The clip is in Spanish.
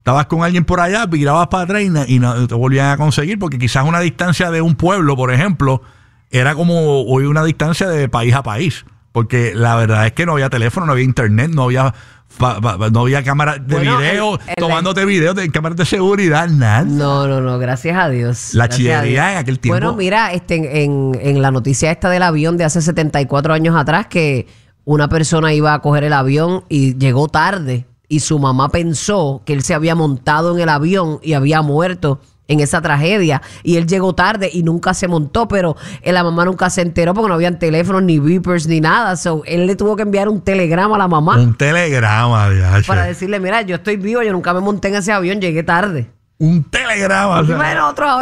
estabas con alguien por allá, virabas para atrás y no te volvían a conseguir, porque quizás una distancia de un pueblo, por ejemplo, era como hoy una distancia de país a país. Porque la verdad es que no había teléfono, no había internet, no había cámaras de video, tomándote videos de cámaras de seguridad, nada. No, gracias a Dios. La chillería en aquel tiempo. Bueno, mira, en la noticia esta del avión de hace 74 años atrás, que una persona iba a coger el avión y llegó tarde y su mamá pensó que él se había montado en el avión y había muerto en esa tragedia, y él llegó tarde y nunca se montó, pero la mamá nunca se enteró porque no habían teléfonos, ni beepers, ni nada. So, él le tuvo que enviar un telegrama a la mamá. Un telegrama, para decirle, mira, yo estoy vivo, yo nunca me monté en ese avión, llegué tarde. Un telegrama. Bueno, otro ahora.